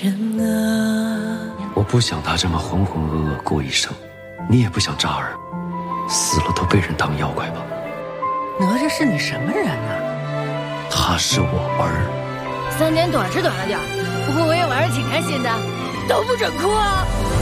我不想他这么浑浑噩噩过一生，你也不想扎儿死了都被人当妖怪吧？ 哪吒是你什么人呢？ 他是我儿。 3点短是短了点，不过我也玩得挺开心的，都不准哭啊！